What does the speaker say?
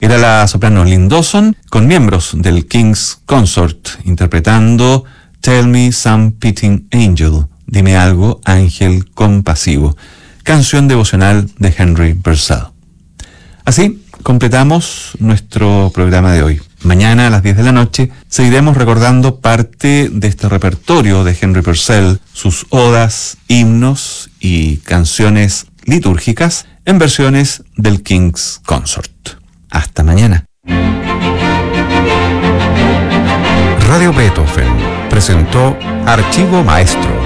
Era la soprano Lynn Dawson con miembros del King's Consort interpretando Tell Me Some Pitying Angel, dime algo, ángel compasivo, canción devocional de Henry Purcell. Así completamos nuestro programa de hoy. Mañana a las 10 de la noche seguiremos recordando parte de este repertorio de Henry Purcell, sus odas, himnos y canciones litúrgicas en versiones del King's Consort. Hasta mañana. Radio Beethoven presentó Archivo Maestro,